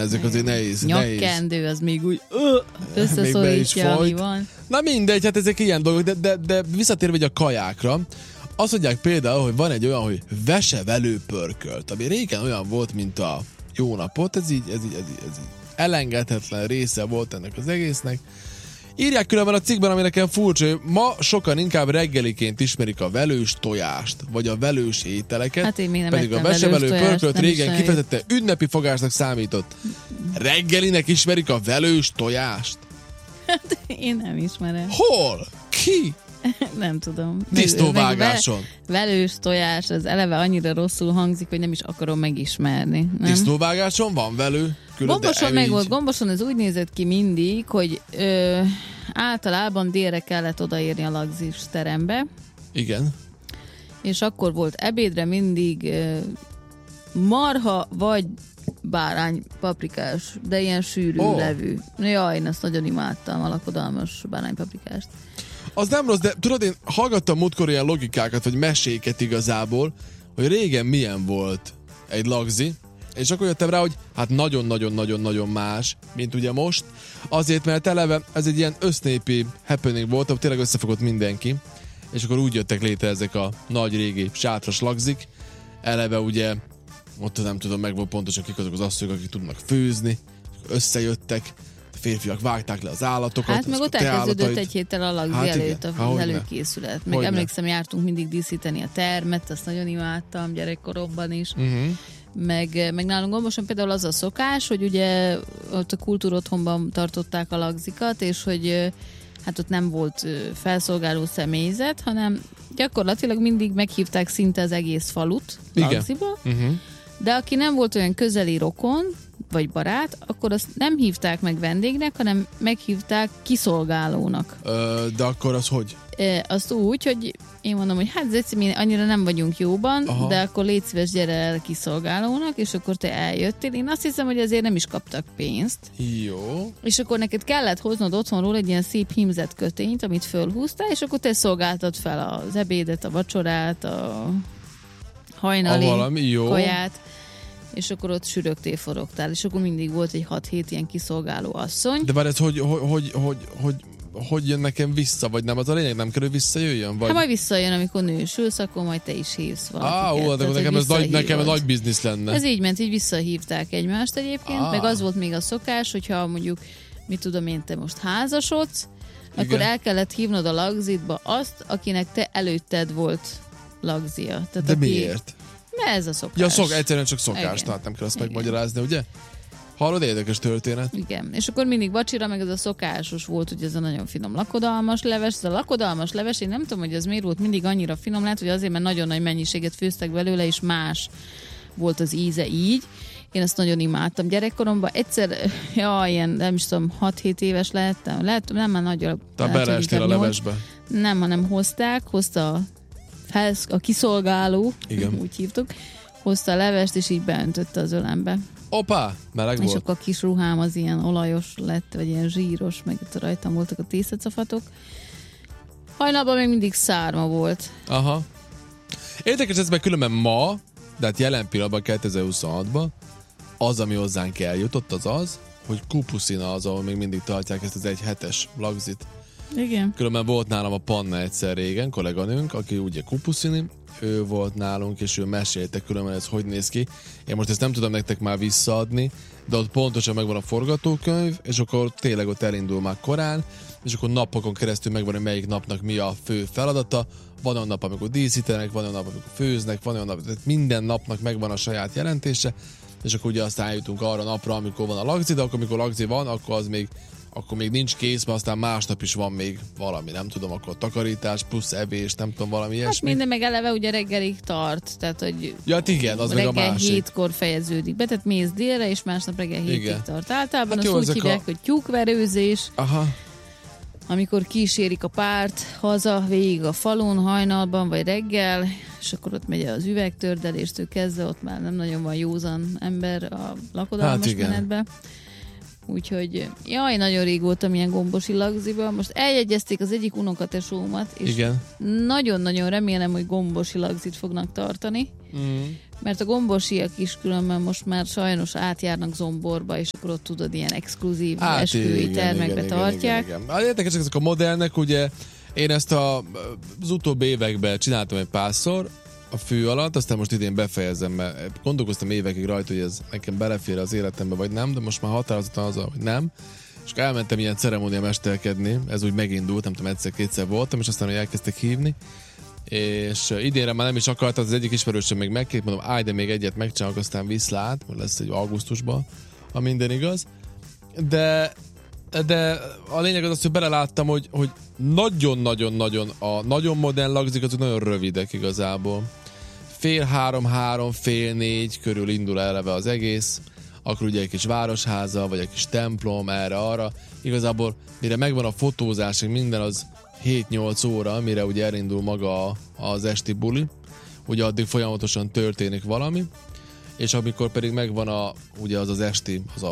ezek azért nehéz. Nyakkendő, az még úgy összeszorítja, ami van. Na mindegy, hát ezek ilyen dolgok, de visszatérve a kajákra, azt mondják például, hogy van egy olyan, hogy vesevelő pörkölt, ami régen olyan volt, mint a jó napot, ez így elengedhetetlen része volt ennek az egésznek. Írják különben a cikkben, ami nekem furcsa, hogy ma sokan inkább reggeliként ismerik a velős tojást, vagy a velős ételeket, hát én még nem pedig a vesevelő pörkölt régen kifejezetten ünnepi fogásnak számított. Reggelinek ismerik a velős tojást? Hát én nem ismerem. Hol? Ki? Nem tudom. Disznóvágáson. Velős tojás, az eleve annyira rosszul hangzik, hogy nem is akarom megismerni. Disznóvágáson van velő? Gomboson meg volt. Gomboson ez úgy nézett ki mindig, hogy általában délre kellett odaérni a lagzis terembe. Igen. És akkor volt ebédre mindig marha vagy bárány paprikás, de ilyen sűrű levű. Jaj, én azt nagyon imádtam, a lakodalmas báránypaprikást. Az nem rossz, de tudod, én hallgattam múltkor ilyen logikákat, vagy meséket igazából, hogy régen milyen volt egy lagzi, és akkor jöttem rá, hogy hát nagyon-nagyon-nagyon-nagyon más, mint ugye most. Azért, mert eleve ez egy ilyen össznépi happening volt, ahol tényleg összefogott mindenki, és akkor úgy jöttek létre ezek a nagy régi sátras lagzik. Eleve ugye, ott nem tudom, meg volt pontosan kik azok az asszonyok, akik tudnak főzni, összejöttek, a férfiak vágták le az állatokat. Hát meg ott elkezdődött egy héttel a lagzi előtt az előkészület. Még emlékszem, jártunk mindig díszíteni a termet, azt nagyon imádtam gyerekkoromban is. Meg nálunk Gomboson például az a szokás, hogy ugye ott a kultúrotthonban tartották a lagzikat, és hogy hát ott nem volt felszolgáló személyzet, hanem gyakorlatilag mindig meghívták szinte az egész falut lagziba, de aki nem volt olyan közeli rokon, vagy barát, akkor azt nem hívták meg vendégnek, hanem meghívták kiszolgálónak. De akkor az hogy? Azt úgy, hogy én mondom, hogy hát Zeci, mi annyira nem vagyunk jóban, de akkor légy szíves, gyere el kiszolgálónak, és akkor te eljöttél. Én azt hiszem, hogy azért nem is kaptak pénzt. Jó. És akkor neked kellett hoznod otthonról egy ilyen szép hímzett kötényt, amit fölhúztál, és akkor te szolgáltad fel az ebédet, a vacsorát, a hajnali kaját, és akkor ott sürögtél, forogtál, és akkor mindig volt egy 6-7 ilyen kiszolgáló asszony. De már ez hogy jön nekem vissza, vagy nem? Az a lényeg, nem kell, hogy visszajöjjön? Vagy... Hát majd visszajön, amikor nősülsz, akkor majd te is hívsz valakiket. De nekem ez nagy biznisz lenne. Ez így ment, így visszahívták egymást egyébként, meg az volt még a szokás, hogyha mondjuk, mit tudom én, te most házasodsz, akkor el kellett hívnod a lagzitba azt, akinek te előtted volt lagzia. Tehát de miért? Mert ez a szokás. Ja, egyszerűen csak szokás, tehát nem kell azt megmagyarázni, ugye? Hallod, érdekes történet. Igen, és akkor mindig vacsira, meg ez a szokásos volt, hogy ez a nagyon finom lakodalmas leves. Ez a lakodalmas leves, én nem tudom, hogy ez miért volt mindig annyira finom, lehet, hogy azért, mert nagyon nagy mennyiséget főztek belőle, és más volt az íze így. Én ezt nagyon imádtam gyerekkoromban. Egyszer, ilyen, nem is tudom, 6-7 éves lehettem. Nem már nagyobb. Te beleestél a levesbe? Nem, hanem hozta a kiszolgáló, igen. Úgy hívtuk, hozta a levest, és így beöntötte az ölembe. Opa, meleg és volt. akkor a kis ruhám az ilyen olajos lett, vagy ilyen zsíros, meg ott rajtam voltak a tésztacafatok. Hajnalban még mindig szárma volt. Aha. Érdekes ez meg különben ma, de hát jelen pillanatban 2026-ban az, ami hozzánk eljutott, az, hogy Kupuszina az, ahol még mindig tartják ezt az 1-7-es lagzit. Igen. Különben volt nálam a Panna egyszer régen, kolléganőnk, aki ugye Kupuszini, ő volt nálunk, és ő mesélte különben ez hogy néz ki. Én most ezt nem tudom nektek már visszaadni, de ott pontosan megvan a forgatókönyv, és akkor tényleg ott elindul már korán, és akkor napokon keresztül megvan, hogy melyik napnak mi a fő feladata. Van olyan nap, amikor díszítenek, van olyan nap, amikor főznek, van olyan nap, tehát minden napnak megvan a saját jelentése, és akkor ugye aztán eljutunk arra napra, amikor van a lagzi, de akkor, amikor lagzi van, akkor még nincs kész, mert aztán másnap is van még valami, nem tudom, akkor takarítás plusz evés, nem tudom, valami ilyesmi. Hát minden meg eleve ugye reggelig tart, tehát hogy ja, hát igen, az meg a másik. Reggel 7-kor fejeződik be, tehát mész délre, és másnap reggel 7-ig tart. Általában hát azt úgy hívják, hogy tyúkverőzés. Aha. Amikor kísérik a párt haza, végig a falun, hajnalban vagy reggel, és akkor ott megy az üvegtördeléstől kezdve, ott már nem nagyon van józan ember a lakodalmas menetbe. Úgyhogy jaj, nagyon rég voltam ilyen gombosi lagziban. Most eljegyezték az egyik unokatesómat, és nagyon-nagyon remélem, hogy gombosi lagzit fognak tartani, Mert a gombosiak is különben most már sajnos átjárnak Zomborba, és akkor ott tudod, ilyen exkluzív esküvői termekbe tartják. Igen. Érdekesek ezek a modellnek, ugye én ezt az utóbbi években csináltam egy párszor a fő alatt, aztán most idén befejezem, mert gondolkoztam évekig rajta, hogy ez nekem belefér az életembe, vagy nem, de most már határozottan az, hogy nem. És akkor elmentem ilyen ceremónia mesterkedni, ez úgy megindult, nem tudom, egyszer-kétszer voltam, és aztán elkezdtek hívni. És idénre már nem is akartam, az egyik ismerősöm még megkért, mondom, állj, de még egyet megcsinálok, aztán viszlát, mert lesz egy augusztusban, ha minden igaz. De a lényeg az, hogy beleláttam, hogy nagyon-nagyon-nagyon a nagyon modern lagzik, azok nagyon rövidek igazából. 2:30, 3:30 körül indul eleve az egész, akkor ugye egy kis városháza, vagy egy kis templom erre-arra. Igazából mire megvan a fotózás, minden az 7-8 óra, mire ugye elindul maga az esti buli, ugye addig folyamatosan történik valami, és amikor pedig megvan ugye az esti, az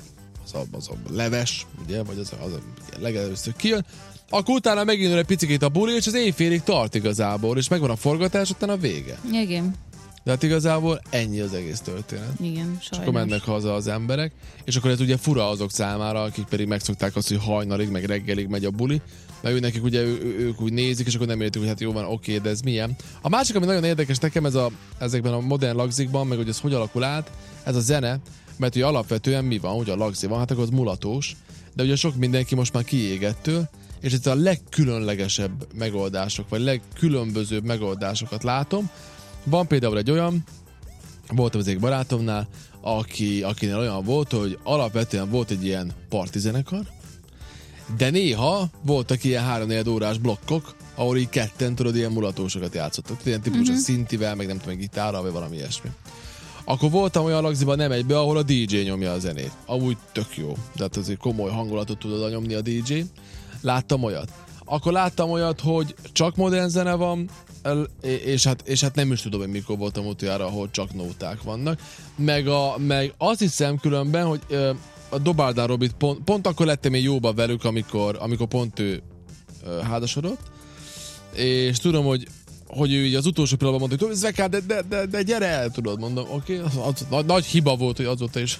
a leves, ugye, vagy az a legelőször kijön, akkor utána megindul egy picit a buli, és az éjfélig tart igazából, és megvan a forgatás, utána a vége. Igen. De hát igazából ennyi az egész történet. Igen, sajnos. És akkor mennek haza az emberek, és akkor ez ugye fura azok számára, akik pedig megszokták azt, hogy hajnalig, meg reggelig megy a buli, mert nekik ugye ők úgy nézik, és akkor nem értik, hogy hát jó van, oké, de ez milyen. A másik, ami nagyon érdekes nekem, ezekben a modern lagzikban, meg hogy ez hogy alakul át, ez a zene, mert ugye alapvetően mi van, ugye a lagzi van, hát akkor az mulatós, de ugye sok mindenki most már kiégettől, és itt a legkülönlegesebb megoldások, vagy legkülönbözőbb megoldásokat látom. Van például egy olyan, voltam az egyik barátomnál, akinél olyan volt, hogy alapvetően volt egy ilyen partizenekar, de néha voltak ilyen 3-4 órás blokkok, ahol így ketten, tudod, ilyen mulatósokat játszottak. Ilyen típusos szintivel, meg nem tudom, gitárral, vagy valami ilyesmi. Akkor voltam olyan lagziban, nem egybe, ahol a DJ nyomja a zenét. Amúgy tök jó. De hát azért komoly hangulatot tudod nyomni a DJ. Láttam olyat. Akkor láttam olyat, hogy csak modern zene van, és hát nem is tudom, hogy mikor voltam utoljára, ahol csak nóták vannak. Meg azt hiszem különben, hogy a Dobárdán Robit pont akkor lettem én jóba velük, amikor pont ő házasodott, és tudom, hogy ő így az utolsó pillanatban mondta, hogy Zvekár, de gyere el, tudod, mondom, oké, nagy hiba volt, hogy azóta is,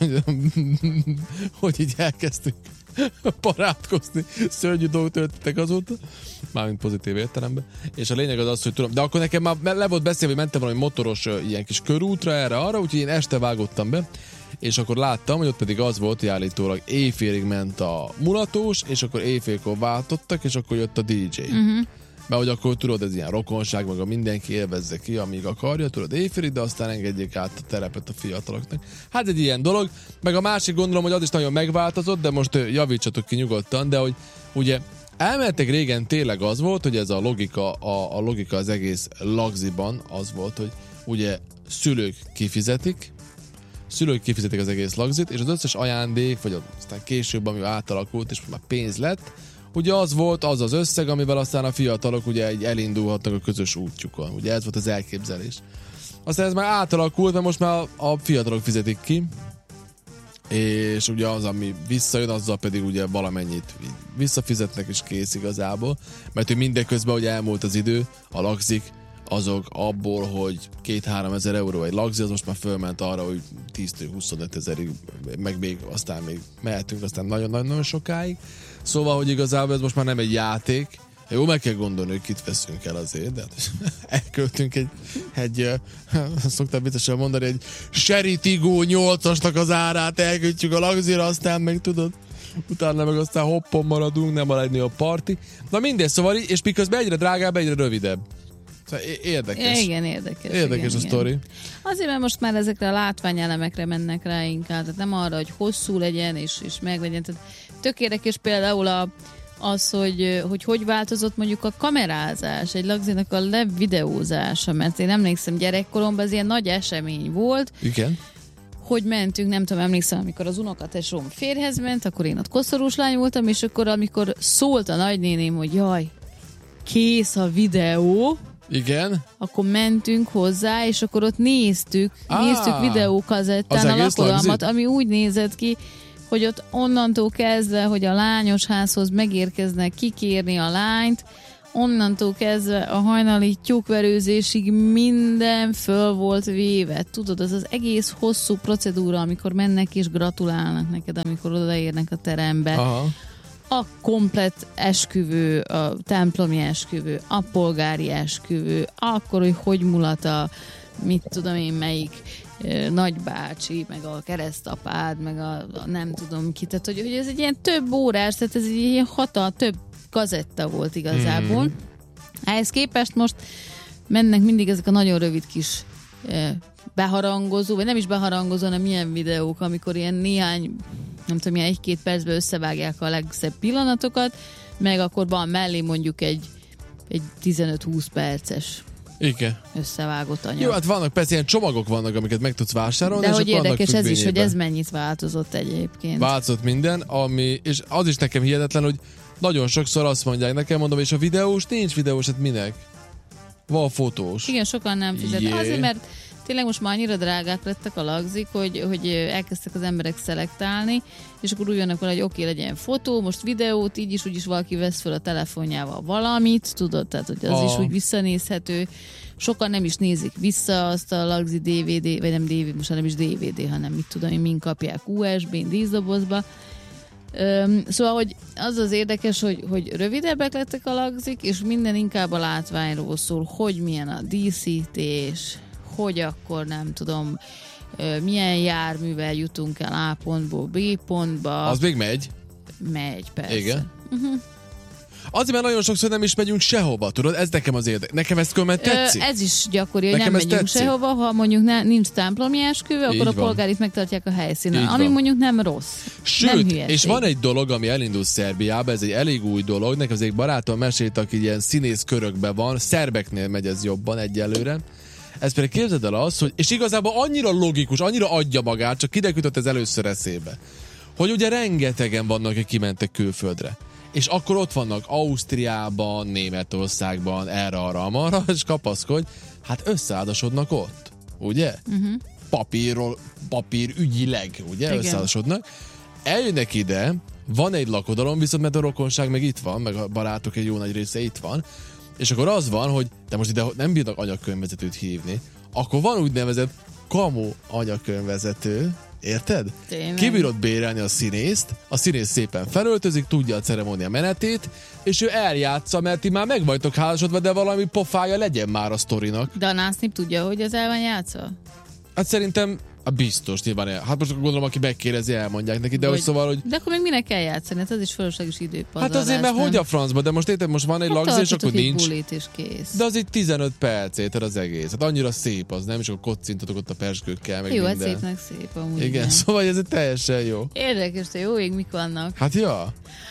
hogy így elkezdtük parádkozni, szörnyű dolgok történtek azóta, mármint pozitív értelemben, és a lényeg az, hogy tudom, de akkor nekem már le volt beszélve, hogy mentem valami motoros ilyen kis körútra erre-arra, úgyhogy én este vágottam be, és akkor láttam, hogy ott pedig az volt, hogy állítólag éjfélig ment a mulatós, és akkor éjfélkor váltottak, és akkor jött a DJ. Mert hogy akkor tudod, ez ilyen rokonság, meg a mindenki élvezze ki, amíg akarja, tudod, éjfélig, de aztán engedjék át a terepet a fiataloknak. Hát egy ilyen dolog, meg a másik gondolom, hogy az is nagyon megváltozott, de most javítsatok ki nyugodtan, de hogy ugye elmentek régen tényleg az volt, hogy ez a logika az egész lagziban az volt, hogy ugye szülők kifizetik az egész lagzit, és az összes ajándék, vagy aztán később, ami átalakult, és már pénz lett, ugye az volt az összeg, amivel aztán a fiatalok ugye így elindulhatnak a közös útjukon. Ugye ez volt az elképzelés. Aztán ez már átalakult, mert most már a fiatalok fizetik ki, és ugye az, ami visszajön, azzal pedig ugye valamennyit visszafizetnek, és kész igazából. Mert hogy mindeközben, hogy elmúlt az idő, a lagzik, azok abból, hogy 2-3 ezer euró egy lagzi, az most már fölment arra, hogy 10-25 ezerig, meg még aztán még mehetünk, aztán nagyon-nagyon sokáig. Szóval, hogy igazából ez most már nem egy játék. Jó, meg kell gondolni, hogy kit veszünk el azért, de elköltünk egy szoktam biztosan mondani, egy Sherry Tigó 8-asnak az árát, elköltjük a lagzira, aztán meg tudod, utána meg aztán hoppon maradunk, nem maradni a parti. Na mindegy, szóval, és miközben egyre drágább, egyre rövidebb. Szóval érdekes. Igen, érdekes. Érdekes igen, a sztori. Azért, mert most már ezekre a látványelemekre mennek rá inkább, tehát nem arra, hogy hosszú legyen, és meglegyen. Tehát tök érdekes például az, hogy változott mondjuk a kamerázás, egy lagzinak a levideózása, mert én emlékszem gyerekkoromban ez ilyen nagy esemény volt. Igen. Hogy mentünk, nem tudom, emlékszem, amikor az unokatestvérim férjhez ment, akkor én ott koszorús lány voltam, és akkor amikor szólt a nagynéném, hogy jaj, kész a videó, igen. Akkor mentünk hozzá, és akkor ott néztük videókazettán a lakodalmat, ami úgy nézett ki, hogy ott onnantól kezdve, hogy a lányos házhoz megérkeznek kikérni a lányt, onnantól kezdve a hajnali tyúkverőzésig minden föl volt véve. Tudod, az egész hosszú procedúra, amikor mennek és gratulálnak neked, amikor odaérnek a terembe. Aha. A komplett esküvő, a templomi esküvő, a polgári esküvő, akkor, hogy mulat a mit tudom én melyik nagybácsi, meg a keresztapád, meg a nem tudom ki, tehát hogy ez egy ilyen több órás, tehát ez egy ilyen több gazetta volt igazából. Ehhez képest most mennek mindig ezek a nagyon rövid kis beharangozó, vagy nem is beharangozó, hanem milyen videók, amikor ilyen néhány, nem tudom, ilyen 1-2 percben összevágják a legszebb pillanatokat, meg akkor van mellé mondjuk egy 15-20 perces igen. összevágott anyag. Jó, hát vannak persze ilyen csomagok vannak, amiket meg tudsz vásárolni. De hogy érdekes ez is, hogy ez mennyit változott egyébként. Változott minden, és az is nekem hihetetlen, hogy nagyon sokszor azt mondják nekem, mondom, és a videós, nincs videós, hát minek? Van fotós. Igen, sokan nem fizet. Azért, mert tényleg most már annyira drágák lettek a lagzik, hogy elkezdtek az emberek szelektálni, és akkor úgy vannak, hogy oké, legyen fotó, most videót, így is, úgyis valaki vesz fel a telefonjával valamit, tudod, tehát hogy az is úgy visszanézhető. Sokan nem is nézik vissza azt a lagzi DVD, vagy nem DVD, most nem is DVD, hanem mit tudom én, mind kapják USB-n, díszdobozba. Szóval, hogy az érdekes, hogy rövidebbek lettek a lagzik, és minden inkább a látványról szól, hogy milyen a díszítés, hogy akkor nem tudom, milyen járművel jutunk el A pontból B pontba. Az még megy? Megy, persze. Igen. Azért, mert nagyon sokszor nem is megyünk sehova, tudod? Ez nekem az érdek. Nekem ezt különben tetszik. Ez is gyakori, hogy nem megyünk sehova, ha mondjuk nincs templomi esküvő, akkor a polgárit megtartják a helyszínen. Ami mondjuk nem rossz. Sőt, és van egy dolog, ami elindul Szerbiába, ez egy elég új dolog. Nekem az egy barátom mesélt, aki ilyen színész körökben van, szerbeknél megy ez jobban egyelőre. Ez pedig képzeld el azt, hogy, és igazából annyira logikus, annyira adja magát, csak kiderült ez először eszébe, hogy ugye rengetegen vannak, akik kimentek külföldre. És akkor ott vannak Ausztriában, Németországban, erre-arra, és kapaszkodj, hát összeáldasodnak ott, ugye? Papír ügyileg, ugye? Igen. Összeáldasodnak. Eljönnek ide, van egy lakodalom, viszont mert a rokonság meg itt van, meg a barátok egy jó nagy része itt van, és akkor az van, hogy de most ide nem bírnak anyakönyvvezetőt hívni, akkor van úgynevezett kamu anyakönyvvezető, érted? Tényleg. Kibírod bérelni a színészt, a színész szépen felöltözik, tudja a ceremónia menetét, és ő eljátsza, mert ti már meg vagytok házasodva, de valami pofája legyen már a sztorinak. De a násznip tudja, hogy az el van játszva? Hát szerintem biztos, nyilván hát most gondolom, aki megkérdezi, elmondják neki, de hogy szóval, hogy... De akkor még minek kell játszani? Hát az is fölösleges időpazarlás. Hát azért, mert hogy a francba, de most érted, most van egy lagzi, és akkor nincs. És kész. De az itt 15 perc, érted az egész. Hát annyira szép az, nem? És akkor kocintatok ott a pezsgőkkel, meg jó, minden. Hát szépnek szép amúgy. Igen, szóval ez teljesen jó. Érdekes, de jó ég mik vannak. Hát ja.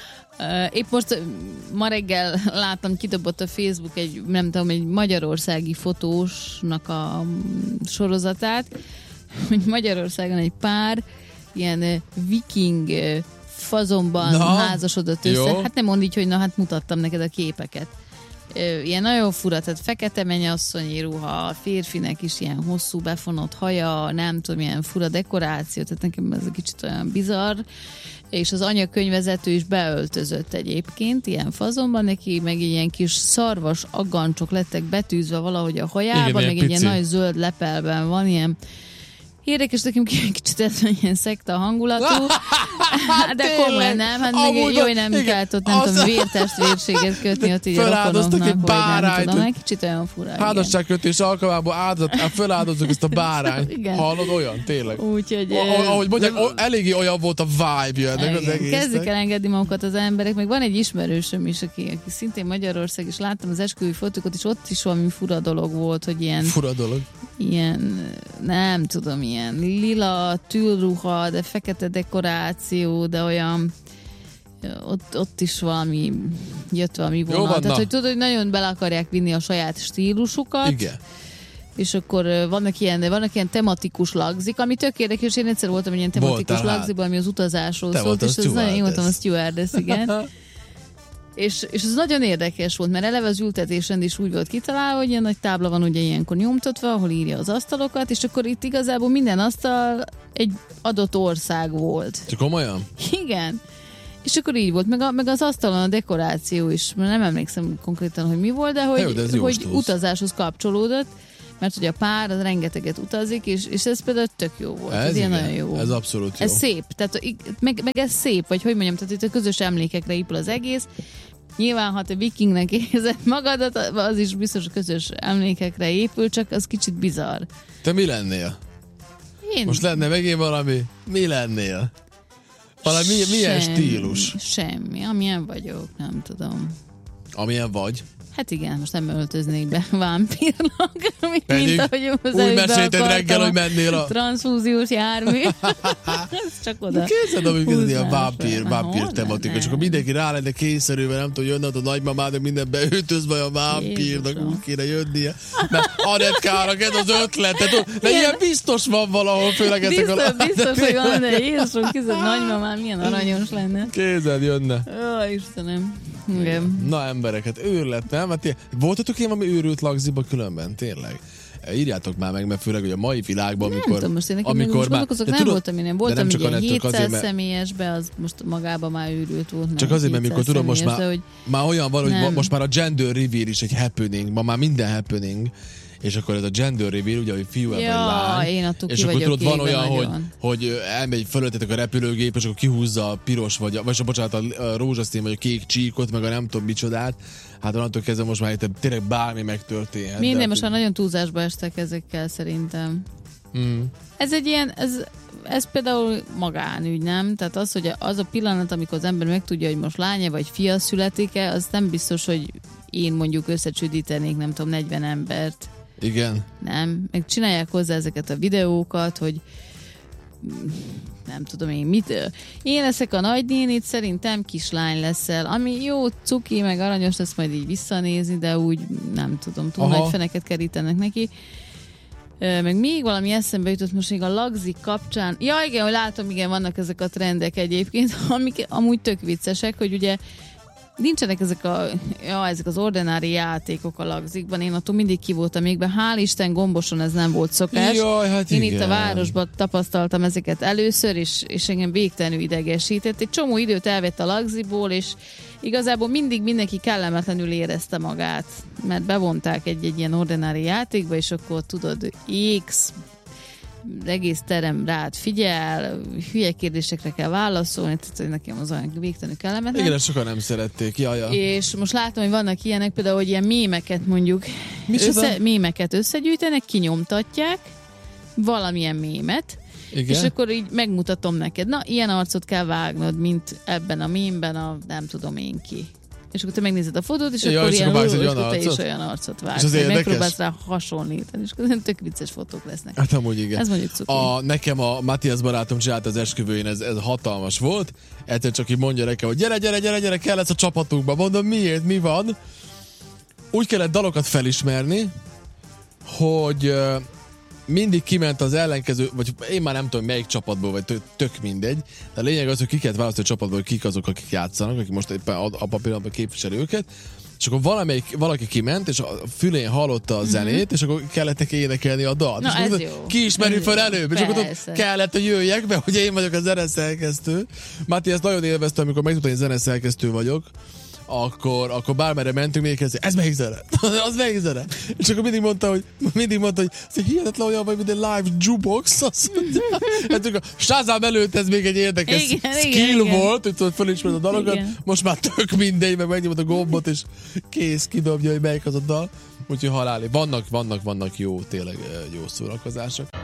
Épp most ma reggel láttam, kidobott a Facebook egy magyarországi fotósnak a sorozatát, hogy Magyarországon egy pár ilyen viking fazonban házasodott össze. Jó. Hát nem mondd így, hogy hát mutattam neked a képeket. Ilyen nagyon fura, tehát fekete mennyasszonyi ruha, a férfinek is ilyen hosszú befonott haja, nem tudom, ilyen fura dekoráció, tehát nekem ez egy kicsit olyan bizarr, és az anyakönyvvezető is beöltözött egyébként, ilyen fazonban, neki meg ilyen kis szarvas aggancsok lettek betűzve valahogy a hajában, igen, meg egy ilyen nagy zöld lepelben van, ilyen érdekes, nekem kicsit ez ilyen szekta hangulatú, de komolyan nem, hát még jó, hogy nem kellett ott, nem tudom, vértestvérséget kötni ott így a rokonoknak, vagy nem tudom, egy kicsit olyan fura. Házasságkötés alkalmából feláldozzuk ezt a bárányt. Hallod, olyan, tényleg. Úgyhogy... Ahogy mondják, eléggé olyan volt a vibe ennek az egésznek. Kezdik el engedni magukat az emberek, meg van egy ismerősöm is, aki szintén Magyarország, és láttam az esküvői fotókat, és ott is valami fura dolog volt, hogy ilyen... Fura dolog? Ilyen, nem tudom, ilyen lila tűlruha, de fekete dekoráció, de olyan ott is valami jött valami vonal. Jó, tehát, hogy tudod, hogy nagyon bele akarják vinni a saját stílusukat. Igen. És akkor vannak ilyen tematikus lagzik, ami tök érdekes, én egyszer voltam egy ilyen tematikus lagziban, ami az utazásról szólt, és ez nagyon jó voltam a stewardess, igen. És ez nagyon érdekes volt, mert eleve az ültetésrend is úgy volt kitalálva, hogy ilyen nagy tábla van ugye ilyenkor nyomtatva, ahol írja az asztalokat, és akkor itt igazából minden asztal egy adott ország volt. Csak komolyan? Igen. És akkor így volt, meg az asztalon a dekoráció is, mert nem emlékszem konkrétan, hogy mi volt, de hogy utazáshoz kapcsolódott, mert ugye a pár az rengeteget utazik, és ez például tök jó volt. Ez ilyen nagyon jó. Ez abszolút jó. Ez szép, tehát meg ez szép, vagy hogy mondjam, tehát itt a közös emlékekre épül az egész. Nyilván, ha te vikingnek érzed magadat, az is biztos közös emlékekre épül, csak az kicsit bizarr. Te mi lennél? Most lenne megint valami? Mi lennél? Valami milyen stílus? Semmi, amilyen vagyok, nem tudom. Amilyen vagy? Hát igen, most nem öltöznék be vámpírnak, mint ahogy úgy mesélted reggel, hogy mennél a transzfúziós jármű. Ez csak oda. Képzeld, amikor ez ilyen vámpír tematika, és akkor mindenki rá lenne kényszerülve, nem tudom, jönne a nagymamád, minden beöltözve a vámpírnak, úgy kéne jönnie. Mert Anetkának ez az ötlete, de ilyen biztos van valahol, főleg ezek a... Biztos, hogy van, de Jézusom, kized nagymamám, milyen aranyos lenne. Képzeld, jönne. Ó, Istenem. Igen. Na embereket, őrület, nem? Hát voltatok én valami őrült lagziba különben, tényleg? Írjátok már meg, mert főleg, hogy a mai világban, amikor... Nem tudom, most én nekem most gondolkozok, nem voltam én, voltam ugye 700 személyesbe, az most magában már őrült volt. Csak azért, mert mikor tudom, most már olyan van, hogy most már a gender reveal is egy happening, ma már minden happening, és akkor ez a gender reveal, ugye, hogy fiú, vagy lány, és akkor tudod, van olyan, hogy elmegy fölöttetek a repülőgép, és akkor kihúzza a piros, vagy bocsánat, a rózsaszín, vagy a kék csíkot, meg a nem tudom micsodát. Hát onnantól kezdve most már tényleg bármi megtörténhet. Minden, most már nagyon túlzásba estek ezekkel szerintem. Ez egy ilyen, ez például magánügy, nem? Tehát az, hogy az a pillanat, amikor az ember megtudja, hogy most lánya vagy fia születik-e, az nem biztos, hogy én mondjuk összecsődítenék, nem tudom, 40 embert. Igen. Nem, meg csinálják hozzá ezeket a videókat, hogy nem tudom én mit. Én leszek a nagynénit, szerintem kislány leszel, ami jó, cuki, meg aranyos lesz majd így visszanézni, de úgy nem tudom, túl nagy feneket kerítenek neki. Meg még valami eszembe jutott most még a lagzik kapcsán. Ja igen, hogy látom, igen, vannak ezek a trendek egyébként, amik amúgy tök viccesek, hogy ugye nincsenek ezek az ordinári játékok a lagzikban. Én attól mindig ki voltam még be. Hál' Isten Gomboson ez nem volt szokás. Jaj, hát én igen. Itt a városban tapasztaltam ezeket először, és engem végtelenül idegesített. Egy csomó időt elvett a lagziból, és igazából mindig mindenki kellemetlenül érezte magát, mert bevonták egy ilyen ordinári játékba, és akkor tudod, X egész terem rád figyel, hülye kérdésekre kell válaszolni, tehát nekem az olyan végtelenül kellemetlen. Igen, sokan nem szerették, jaja. És most látom, hogy vannak ilyenek, például, hogy ilyen mémeket mondjuk, mémeket összegyűjtenek, kinyomtatják, valamilyen mémet, igen. És akkor így megmutatom neked, na, ilyen arcot kell vágnod, mint ebben a mémben a nem tudom én ki. És akkor te megnézed a fotót, és akkor ilyen te is olyan arcot vágsz. Megpróbálsz rá hasonlítani, és akkor tök vicces fotók lesznek. Hát amúgy igen. Ez mondjuk cuki. Nekem a Matthias barátom csinált az esküvőjén, ez hatalmas volt. Egyszer csak így mondja nekem, hogy gyere, kell lesz a csapatunkba. Mondom, miért, mi van? Úgy kellett dalokat felismerni, hogy mindig kiment az ellenkező, vagy én már nem tudom melyik csapatból, vagy tök mindegy, de a lényeg az, hogy ki kellett választani a csapatból, hogy kik azok, akik játszanak, akik most éppen a pillanatban képviseli őket, és akkor valaki kiment, és a fülén hallotta a zenét, és akkor kellett neki énekelni a dalt. Na, és akkor ki ismeri fel előbb, és akkor kellett, hogy jöjjek be, hogy én vagyok a zeneszerkesztő. Máté, ezt nagyon élvezte, amikor megtudta, hogy zeneszerkesztő vagyok, akkor bármerre mentünk, még kezdve, ez melyik zene? Az melyik zene? És akkor mindig mondta, hogy ez hihetetlen olyan vagy, mint egy live jukebox. Azt mondja, a Shazam előtt ez még egy érdekes skill volt, hogy felismered a dalokat. Igen. Most már tök mindegy, meg megnyomod a gombot, és kész, kidobja, hogy melyik az a dal. Úgyhogy haláli. Vannak jó, tényleg jó szórakozások.